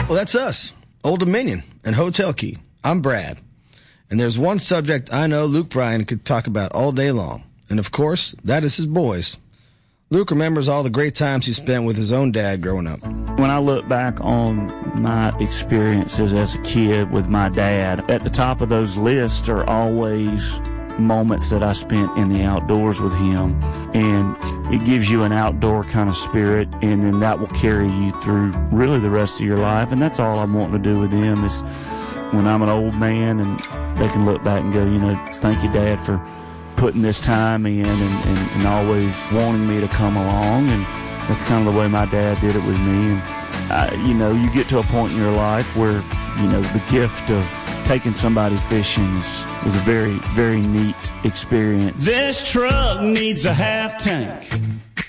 Well, that's us, Old Dominion and Hotel Key. I'm Brad. And there's one subject I know Luke Bryan could talk about all day long. And of course, that is his boys. Luke remembers all the great times he spent with his own dad growing up. When I look back on my experiences as a kid with my dad, at the top of those lists are always moments that I spent in the outdoors with him. And it gives you an outdoor kind of spirit, and then that will carry you through really the rest of your life. And that's all I'm wanting to do with them is when I'm an old man and they can look back and go, thank you, Dad, for putting this time in and always wanting me to come along. And that's kind of the way my dad did it with me. And, you get to a point in your life where, the gift of taking somebody fishing is a very, very neat experience. This truck needs a half tank.